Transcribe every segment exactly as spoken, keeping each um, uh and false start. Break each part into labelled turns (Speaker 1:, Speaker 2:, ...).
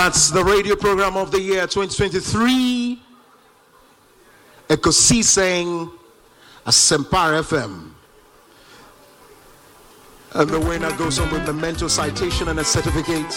Speaker 1: That's the radio program of the year twenty twenty-three. Ekosiseng Asempa F M. And the winner goes on with the mental citation and a certificate.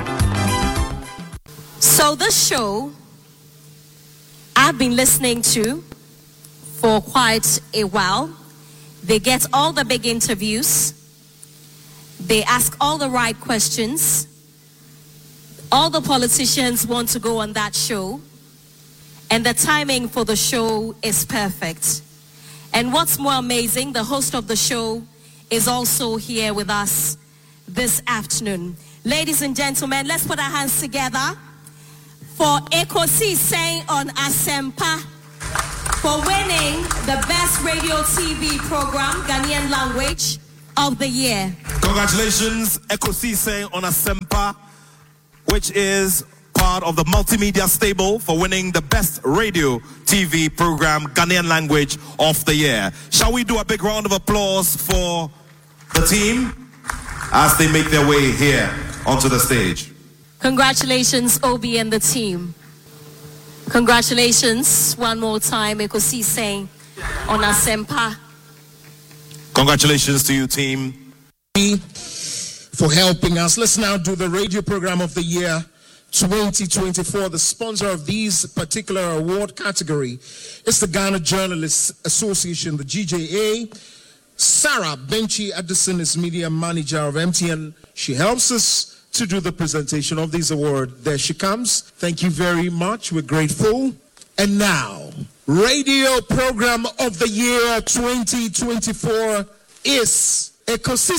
Speaker 2: So this show I've been listening to for quite a while. They get all the big interviews. They ask all the right questions. All the politicians want to go on that show. And the timing for the show is perfect. And what's more amazing, the host of the show is also here with us this afternoon. Ladies and gentlemen, let's put our hands together for Ekosiseng on Asempa for winning the best radio T V program, Ghanaian language of the year.
Speaker 3: Congratulations, Ekosiseng on Asempa, which is part of the multimedia stable, for winning the best radio T V program, Ghanaian language of the year. Shall we do a big round of applause for the team as they make their way here onto the stage?
Speaker 2: Congratulations, Obi and the team. Congratulations one more time, Ekosiseng on Asempa.
Speaker 3: Congratulations to you, team.
Speaker 4: For helping us. Let's now do the radio program of the year twenty twenty-four. The sponsor of this particular award category is the Ghana Journalists Association, the G J A. Sarah Benchi Addison is media manager of M T N. She helps us to do the presentation of this award. There she comes. Thank you very much. We're grateful. And now, radio program of the year twenty twenty-four is Ekosiseng.